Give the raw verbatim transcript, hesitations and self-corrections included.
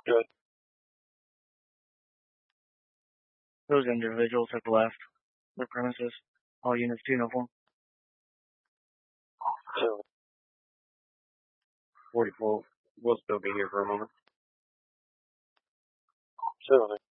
Good. Those individuals have left the premises. All units to uniform. So, forty-four. We'll still be here for a moment. Certainly.